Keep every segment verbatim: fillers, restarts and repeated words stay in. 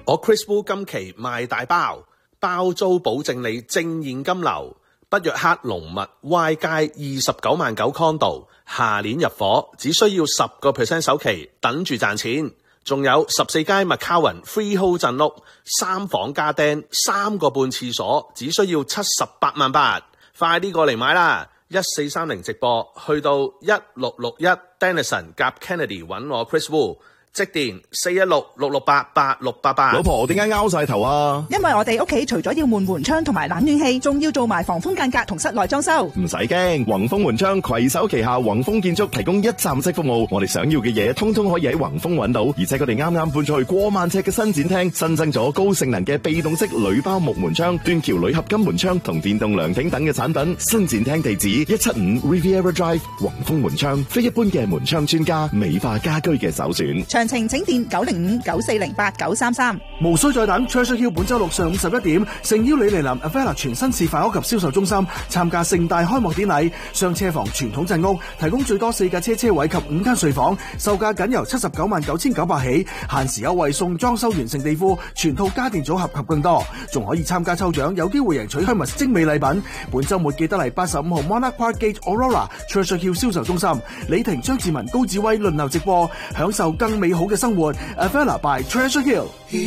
我 Chris Wu 今期賣大包，包租保證你正現金流。北約克龍密 Y 街二十九萬九 condo， 下年入伙，只需要十個 percent 首期，等住賺錢。仲有十四街 McCowan Freehold 鎮屋，三房加釘，三個半廁所，只需要七十八萬八，快啲過嚟買啦！一四三零直播，去到一六六一 Denison 夾 Kennedy 揾我 Chris Wu。即電四一六六六八八六八八。 老婆點解拗晒頭啊？ 因為我哋屋企除咗要換門窗同埋冷暖氣，仲要做埋防風間隔同室內裝修。 唔使驚，宏豐門窗攜手旗下宏豐建築提供一站式服務，我哋想要嘅嘢通通可以喺宏豐揾到，而且佢哋啱啱搬咗去過萬尺嘅新展廳，新增咗高性能嘅被動式鋁包木門窗、斷橋鋁合金門窗同電動涼亭等嘅產品。新展廳地址一七五 Riviera Drive， 宏豐門窗，非一般嘅門窗專家，美化家居嘅首選。 詳情請電九零五九四零八九三三。 無需再等 Treasure Hill 本周六上午十一點，誠邀你嚟臨 Avella 全新示範屋及銷售中心參加盛大開幕典禮。雙車房傳統鎮屋提供最多四架車車位及五間睡房，售價僅由七十九萬九千九百起，限時優惠送裝修完成地庫、全套家電組合及更多，仲可以參加抽獎，有機會贏取香蜜精美禮品。本周末記得嚟八十五號 Monarch Park Gate Aurora Treasure Hill 銷售中心，李婷、張志文、高志威輪流直播，享受更美好嘅生活。Avella by Treasure Hill。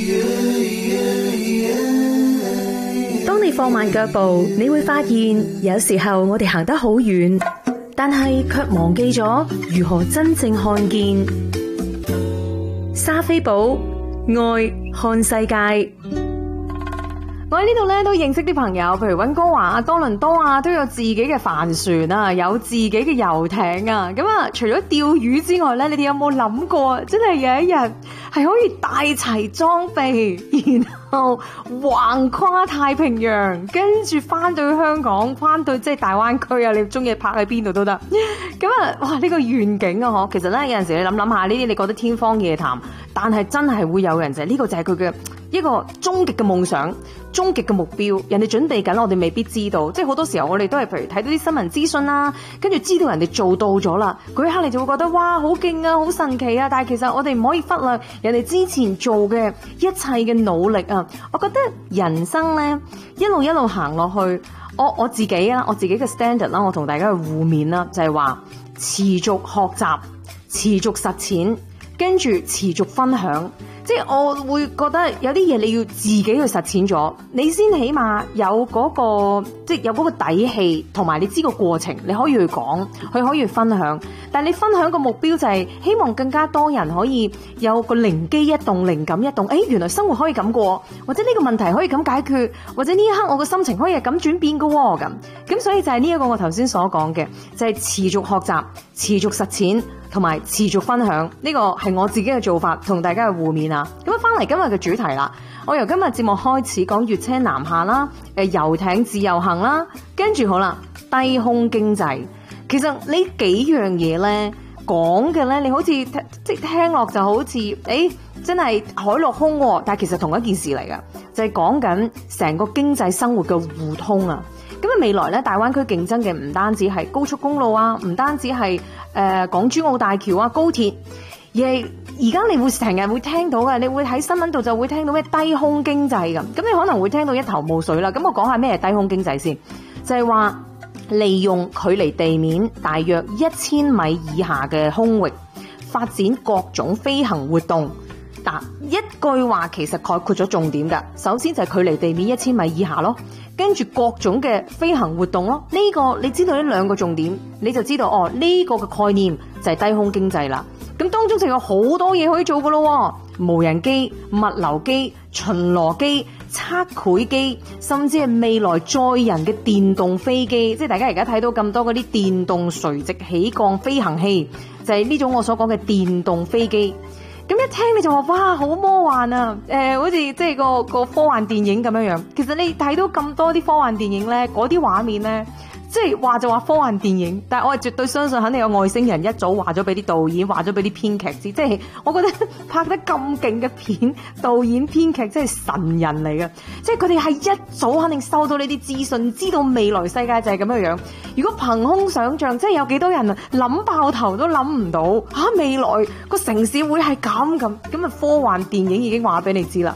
當你放慢腳步，你會發現有時候我哋行得好遠，但係卻忘記咗如何真正看見。莎菲寶愛看世界。我喺呢度咧都認識啲朋友，譬如溫哥華啊、多倫多啊，都有自己嘅帆船啊，有自己嘅遊艇啊。咁啊，除咗釣魚之外咧，你哋有冇諗過，真係有一日係可以帶齊裝備，然後橫跨太平洋，跟住翻到去香港，翻到即係大灣區啊，你中意泊喺邊度都得。咁啊，哇！呢個願景啊，嗬，其實咧有陣時你諗諗下呢啲，你覺得天方夜譚，但係真係會有人就係呢個就係佢嘅一個終極嘅夢想。終極嘅目標，人哋準備緊，我哋未必知道。即係好多時候，我哋都係譬如睇到啲新聞資訊啦，跟住知道人哋做到咗啦，嗰一刻你就會覺得哇，好勁啊，好神奇啊！但係其實我哋唔可以忽略人哋之前做嘅一切嘅努力啊！我覺得人生咧一路一路行落去，我我自己啊，我自己嘅 standard 啦，我同大家去互勉啦，就係話持續學習、持續實踐，跟住持續分享。即係我會覺得有啲嘢你要自己去實踐咗，你先起碼有嗰個即係有嗰個底氣，同埋你知個過程，你可以去講，佢可以去分享。但係你分享個目標就係希望更加多人可以有個靈機一動、靈感一動，誒原來生活可以咁過，或者呢個問題可以咁解決，或者呢一刻我個心情可以係咁轉變㗎喎咁。咁所以就係呢一個我頭先所講嘅，就係持續學習、持續實踐同埋持續分享。呢個係我自己嘅做法，同大家去互勉啊！咁啊，翻嚟今日嘅主題啦，我由今日節目開始講粵車南下啦，誒遊艇自由行啦，跟住好啦，低空經濟。其實呢幾樣嘢咧講嘅咧，你好似即係聽落就好似誒真係海陸空喎，但係其實同一件事嚟㗎，就係講緊成個經濟生活嘅互通啊！咁啊，未來咧大灣區競爭嘅唔單止係高速公路啊，唔單止係誒、呃、港珠澳大橋啊、高鐵，而係而家你會成日會聽到嘅，你會喺新聞度就會聽到咩低空經濟咁，咁你可能會聽到一頭霧水啦。咁我講下咩係低空經濟先，就係話利用距離地面大約一千米以下嘅空域，發展各種飛行活動。嗱，一句話其實概括咗重點㗎。首先就係距離地面一千米以下咯，跟住各種嘅飛行活動咯。呢個你知道呢兩個重點，你就知道哦，呢個嘅概念就係低空經濟啦。咁當中就有好多嘢可以做㗎咯，無人機、物流機、巡邏機、測繪機，甚至係未來載人嘅電動飛機。即係大家而家睇到咁多嗰啲電動垂直起降飛行器，就係呢種我所講嘅電動飛機。咁一聽你就話哇，好魔幻啊！誒、呃，好似即係個個科幻電影咁樣樣。其實你睇到咁多啲科幻電影咧，嗰啲畫面咧，即係話就話科幻電影，但係我係絕對相信肯定有外星人一早話咗俾啲導演，話咗俾啲編劇知。即係我覺得拍得咁勁嘅片，導演編劇真係神人嚟嘅。即係佢哋係一早肯定收到呢啲資訊，知道未來世界就係咁樣樣。如果憑空想像，即係有幾多人啊諗爆頭都諗唔到嚇、啊、未來個城市會係咁咁咁啊！科幻電影已經話俾你知啦。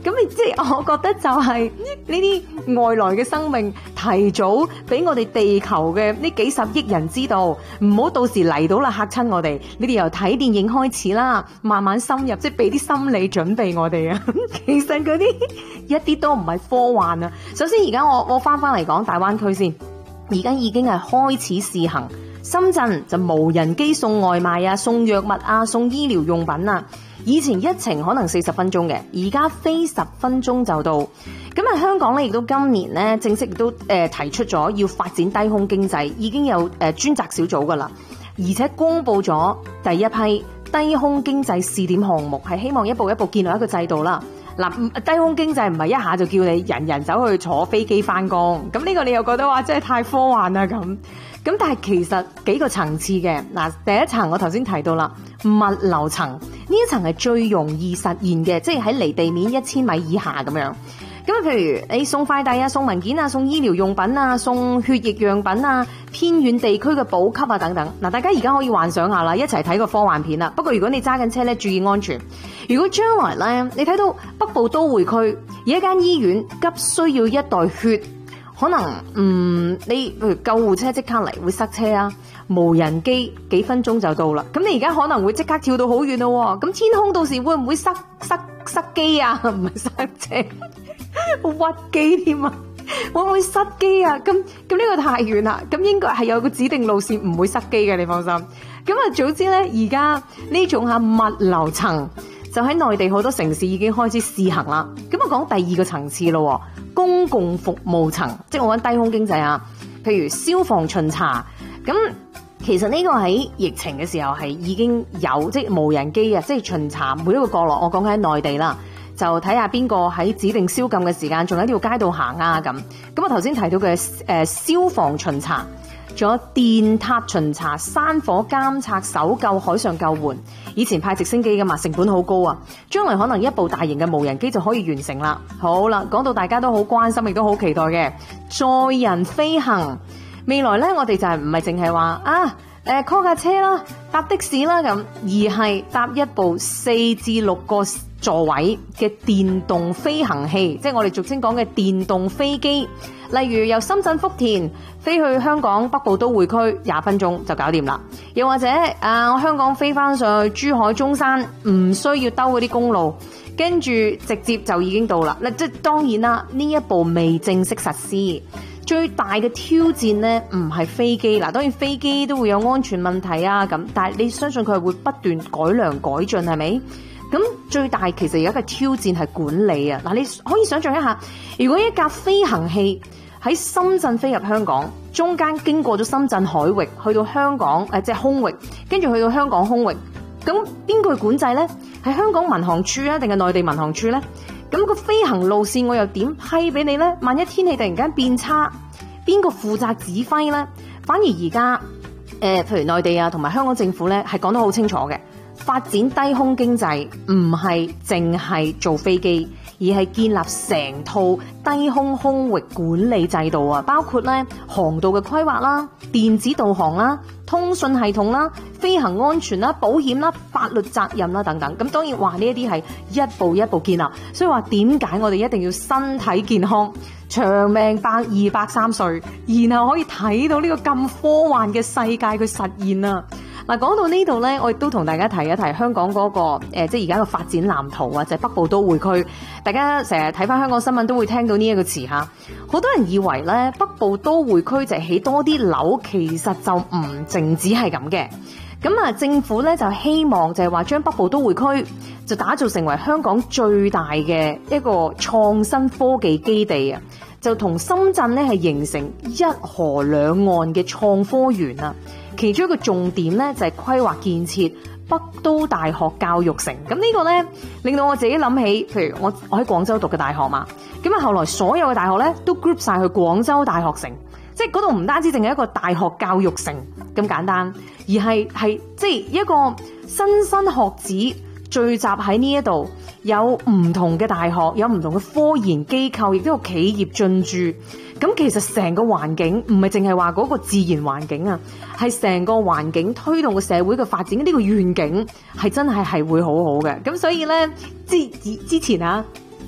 咁你即係我覺得就係呢啲外來嘅生命提早俾我哋地球嘅呢幾十億人知道，唔好到時嚟到啦嚇親我哋。你哋由睇電影開始啦，慢慢深入，即係俾啲心理準備我哋啊。其實嗰啲一啲都唔係科幻啊。首先而家我我翻翻嚟講大灣區先，而家已經係開始試行。深圳就無人機送外賣啊，送藥物啊，送醫療用品啊。以前一程可能四十分鐘嘅，而家非十分鐘就到。咁啊，香港咧亦都今年咧正式亦都誒、呃、提出咗要發展低空經濟，已經有誒、呃、專責小組噶啦，而且公布咗第一批低空經濟試點項目，係希望一步一步建立一個制度啦。嗱，低空經濟唔係一下就叫你人人走去坐飛機翻工，咁呢個你又覺得話真係太科幻啦咁。咁但係其實幾個層次嘅，嗱，第一層我頭先提到啦，物流層呢一層係最容易實現嘅，即係喺離地面一千米以下咁樣。咁啊，譬如你送快遞啊、送文件啊、送醫療用品啊、送血液樣品啊、偏遠地區嘅補給啊等等。嗱，大家而家可以幻想下啦，一齊睇個科幻片啦。不過如果你揸緊車咧，注意安全。如果將來咧，你睇到北部都會區有一間醫院急需要一袋血，可能嗯，你譬如救護車即刻嚟會塞車啊，無人機幾分鐘就到啦。咁你而家可能會即刻跳到好遠咯。咁天空到時會唔會塞塞塞機啊？唔係塞車，屈機添啊！會唔會塞機啊？咁咁呢個太遠啦。咁應該係有個指定路線唔會塞機嘅，你放心。咁啊，早知咧，而家呢種吓物流層就喺內地好多城市已經開始試行啦。咁我講第二個層次咯，公共服務層，即係我講低空經濟啊。譬如消防巡查，咁其實呢個喺疫情嘅時候係已經有，即係無人機啊，即係巡查每一個角落。我講緊喺內地啦，就睇下邊個喺指定宵禁嘅時間仲喺條街度行啊咁。咁我頭先提到嘅誒、呃、消防巡查。仲有電塔巡查、山火監察、搜救、海上救援。以前派直升機噶嘛，成本好高啊。將來可能一部大型嘅無人機就可以完成啦。好啦，講到大家都好關心，亦都好期待嘅載人飛行。未來呢，我哋就係唔係淨係話啊，誒 call 架車啦，搭的士啦咁，而係搭一部四至六個座位嘅電動飛行器，即係我哋俗稱講嘅電動飛機。例如由深圳福田飛去香港北部都會區，廿分鐘就搞掂啦。又或者啊，我香港飛翻上去珠海中山，唔需要兜嗰啲公路，跟住直接就已經到啦。嗱，即係當然啦，呢一步未正式實施。最大嘅挑戰呢，唔係飛機嗱，當然飛機都會有安全問題啊咁，但係你相信佢係會不斷改良改進係咪？咁最大其實而家嘅挑戰係管理啊！嗱，你可以想象一下，如果一架飛行器喺深圳飛入香港，中間經過咗深圳海域，去到香港誒即係空域，跟住去到香港空域，咁邊個去管制呢？係香港民航處啊，定係內地民航處呢？咁個飛行路線我又點批俾你呢？萬一天氣突然間變差，邊個負責指揮呢？反而而家誒，譬如內地啊，同埋香港政府呢，係講得好清楚嘅。發展低空經濟唔係淨係做飛機，而係建立成套低空空域管理制度啊，包括咧航道嘅規劃啦、電子導航啦、通訊系統啦、飛行安全啦、保險啦、法律責任啦等等。咁當然話呢一啲係一步一步建立，所以話點解我哋一定要身體健康、長命百二百三歲，然後可以睇到呢個咁科幻嘅世界佢實現啊！嗱，講到呢度呢，我亦都同大家提一提香港嗰、那個、呃、即係而家嘅發展藍圖啊，就係、是、北部都會區。大家成日睇翻香港新聞都會聽到呢一個詞嚇。好多人以為呢，北部都會區就係起多啲樓，其實就唔淨止係咁嘅。咁啊，政府呢就希望就係話將北部都會區就打造成為香港最大嘅一個創新科技基地啊，就同深圳呢係形成一河兩岸嘅創科園啊。其中一個重點咧就係規劃建設北都大學教育城。咁呢個咧令到我自己諗起，譬如我我喺廣州讀嘅大學嘛，咁啊後來所有嘅大學咧都 group 晒去廣州大學城，即係嗰度唔單止淨係一個大學教育城咁簡單，而係係即係一個莘莘學子聚集喺呢一度，有唔同嘅大學，有唔同嘅科研機構，亦都有企業進駐。咁其實成個環境唔係淨係話嗰個自然環境啊，係成個環境推動個社會嘅發展，呢個願景係真係係會好好嘅。咁所以呢，之之前啊，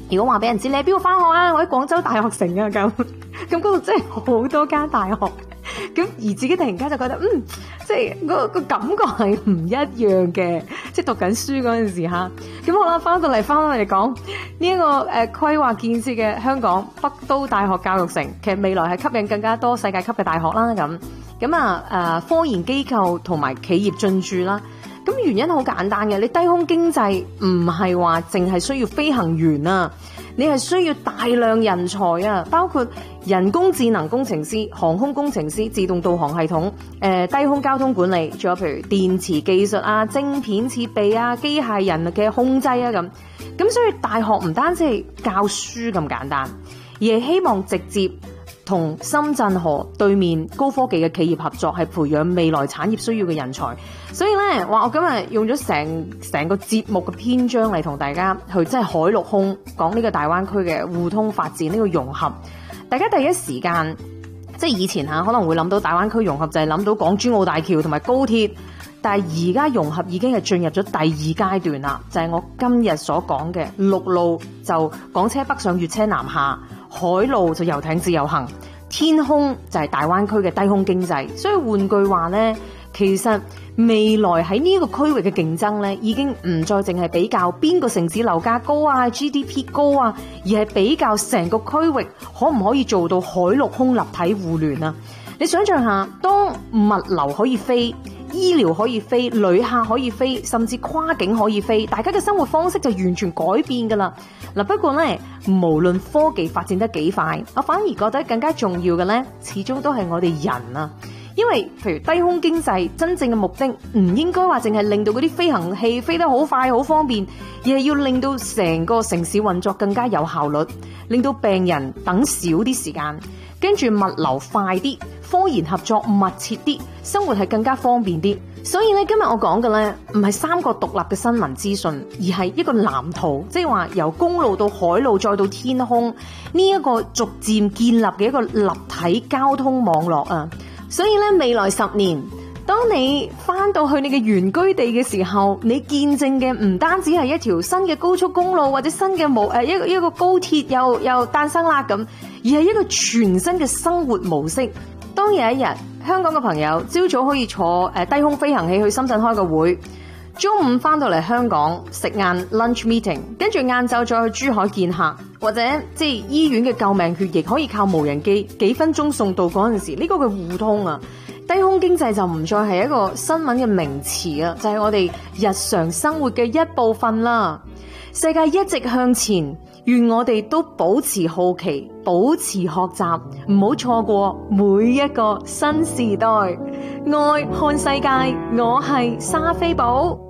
如果話俾人知你喺邊度翻學啊，我喺廣州大學城啊，咁咁嗰度真係好多間大學，咁而自己突然間就覺得嗯，即係個個感覺係唔一樣嘅，即係讀緊書嗰陣時吓。咁好啦，翻到嚟翻到嚟講呢一個誒規劃建設嘅香港北都大學教育城，其實未來係吸引更加多世界級嘅大學啦，咁咁啊誒科研機構同埋企業進駐啦。咁原因好簡單嘅，你低空經濟唔係話淨係需要飛行員啊，你係需要大量人才啊，包括人工智能工程師、航空工程師、自動導航系統、誒、呃、低空交通管理，仲有譬如電池技術啊、晶片設備啊、機械人嘅控制啊咁。咁所以大學唔單止係教書咁簡單，而係希望直接同深圳河對面高科技嘅企業合作，係培養未來產業需要嘅人才。所以咧，話我今日用咗成成個節目嘅篇章嚟同大家去即係海陸空講呢個大灣區嘅互通發展，呢個融合。大家第一時間即係以前吓可能會諗到大灣區融合就係諗到港珠澳大橋同埋高鐵，但係而家融合已經係進入咗第二階段啦，就係我今日所講嘅陸路就港車北上，粵車南下。海路就遊艇自由行，天空就係大灣區嘅低空經濟。所以換句話呢，其實未來喺呢個區域嘅競爭呢，已經唔再淨係比較邊個城市樓價高啊、G D P 高啊，而係比較成個區域可唔可以做到海陸空立體互聯啊。你想象下，當物流可以飛，醫療可以飛，旅客可以飛，甚至跨境可以飛，大家嘅生活方式就完全改變噶啦。嗱，不過呢，無論科技發展得幾快，我反而覺得更加重要嘅呢，始終都係我哋人啊。因為譬如低空經濟真正嘅目的唔應該話淨係令到嗰啲飛行器飛得好快好方便，而係要令到成個城市運作更加有效率，令到病人等少啲時間，跟住物流快啲，科研合作密切啲，生活係更加方便啲。所以咧，今日我講嘅咧唔係三個獨立嘅新聞資訊，而係一個藍圖，即係話由公路到海路再到天空呢一個逐漸建立嘅一個立體交通網絡啊！所以咧，未來十年，當你翻到去你嘅原居地嘅時候，你見證嘅唔單止係一條新嘅高速公路或者新嘅模誒一個一個高鐵又又誕生啦咁，而係一個全新嘅生活模式。當有一日，香港嘅朋友朝早可以坐誒低空飛行器去深圳開個會，中午翻到嚟香港食晏 lunch meeting， 跟住晏晝再去珠海見客，或者即係醫院嘅救命血液可以靠無人機幾分鐘送到嗰陣時，呢個嘅互通啊，低空經濟就唔再係一個新聞嘅名詞啊，就係我哋日常生活嘅一部分啦。世界一直向前，願我哋都保持好奇，保持學習，唔好錯過每一個新時代。愛看世界，我係莎菲寶。